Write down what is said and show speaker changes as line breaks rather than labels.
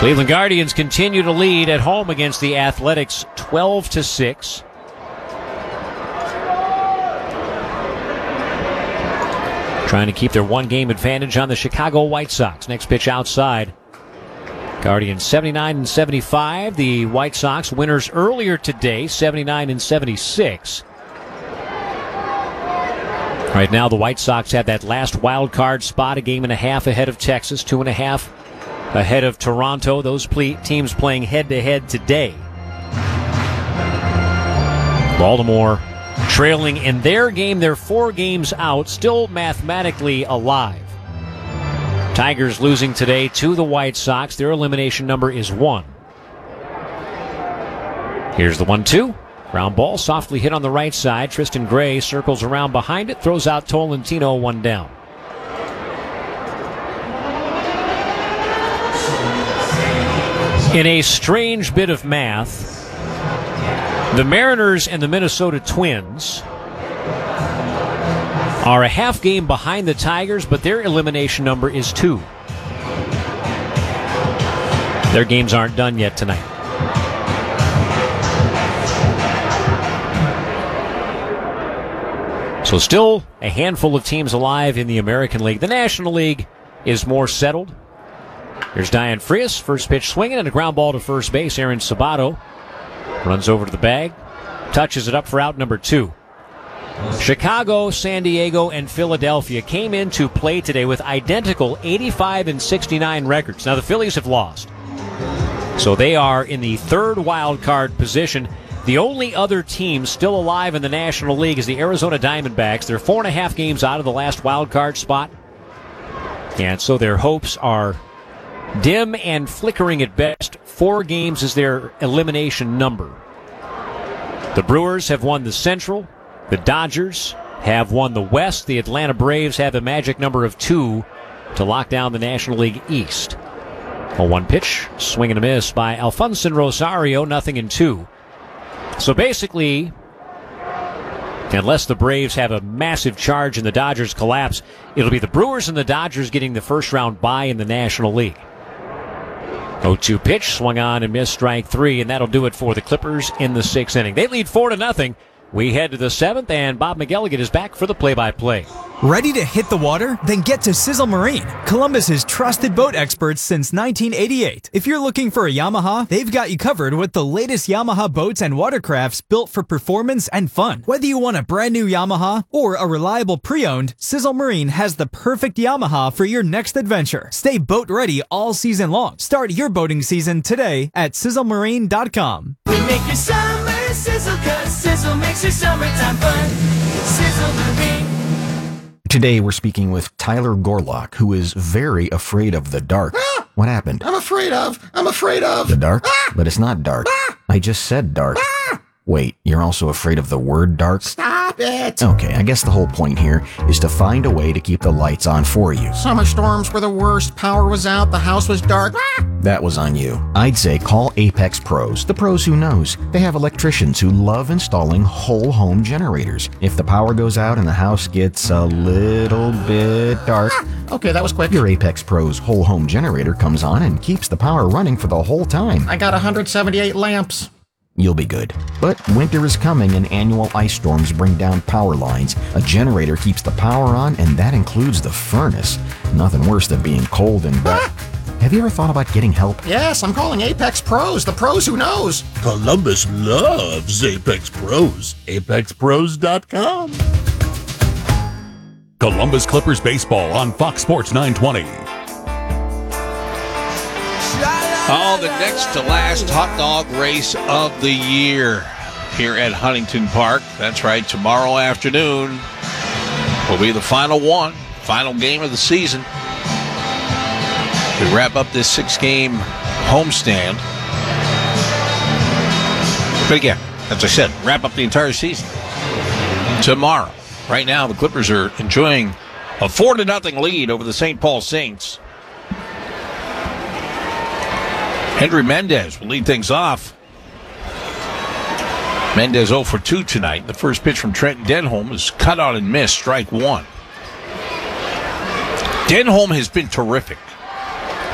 Cleveland Guardians continue to lead at home against the Athletics 12-6. Trying to keep their one-game advantage on the Chicago White Sox. Next pitch outside. Guardians 79-75. The White Sox winners earlier today, 79-76. Right now, the White Sox have that last wild card spot, a game and a half ahead of Texas, 2.5 ahead of Toronto. Those teams playing head-to-head today. Baltimore trailing in their game. They're 4 games out, still mathematically alive. Tigers losing today to the White Sox. Their elimination number is 1. Here's the 1-2. Ground ball softly hit on the right side. Tristan Gray circles around behind it, throws out Tolentino, 1 down. In a strange bit of math, the Mariners and the Minnesota Twins are a half game behind the Tigers, but their elimination number is 2. Their games aren't done yet tonight. So still a handful of teams alive in the American League. The National League is more settled. Here's Diane Frias, first pitch swinging and a ground ball to first base. Aaron Sabato runs over to the bag, touches it up for out number 2. Chicago, San Diego, and Philadelphia came into play today with identical 85-69 records. Now the Phillies have lost, so they are in the 3rd wild card position. The only other team still alive in the National League is the Arizona Diamondbacks. They're 4.5 games out of the last wild card spot, and so their hopes are dim and flickering at best. 4 games is their elimination number. The Brewers have won the Central. The Dodgers have won the West. The Atlanta Braves have a magic number of 2 to lock down the National League East. A 1 pitch, swing and a miss by Alfonso Rosario, 0-2. So basically, unless the Braves have a massive charge and the Dodgers collapse, it'll be the Brewers and the Dodgers getting the first round bye in the National League. 0-2 pitch, swung on and missed, strike 3, and that'll do it for the Clippers in the 6th inning. They lead 4-0. We head to the 7th, and Bob McElligott is back for the play-by-play.
Ready to hit the water? Then get to Sizzle Marine, Columbus's trusted boat experts since 1988. If you're looking for a Yamaha, they've got you covered with the latest Yamaha boats and watercrafts built for performance and fun. Whether you want a brand new Yamaha or a reliable pre-owned, Sizzle Marine has the perfect Yamaha for your next adventure. Stay boat ready all season long. Start your boating season today at sizzlemarine.com.
We make your summer sizzle, 'cause Sizzle makes your summertime fun. Sizzle Marine.
Today we're speaking with Tyler Gorlock, who is very afraid of the dark. What happened?
I'm afraid of
The dark? But it's not dark. I just said dark. Wait, you're also afraid of the word dark?
Stop it.
Okay, I guess the whole point here is to find a way to keep the lights on for you.
Summer storms were the worst. Power was out. The house was dark.
That was on you. I'd say call Apex Pros, the pros who knows. They have electricians who love installing whole home generators. If the power goes out and the house gets a little bit dark,
Okay, that was quick.
your Apex Pros whole home generator comes on and keeps the power running for the whole time.
I got 178 lamps.
You'll be good. But winter is coming and annual ice storms bring down power lines. A generator keeps the power on, and that includes the furnace. Nothing worse than being cold and wet. Have you ever thought about getting help?
Yes, I'm calling Apex Pros, the pros who knows.
Columbus loves Apex Pros. ApexPros.com. Columbus Clippers baseball on Fox Sports 920.
Oh, the next to last hot dog race of the year here at Huntington Park. That's right, tomorrow afternoon will be the final one, final game of the season. We wrap up this 6-game homestand. But again, as I said, wrap up the entire season tomorrow. Right now, the Clippers are enjoying a 4-0 lead over the St. Paul Saints. Henry Mendez will lead things off. Mendez 0 for 2 tonight. The first pitch from Trenton Denholm is cut out and missed, strike 1. Denholm has been terrific.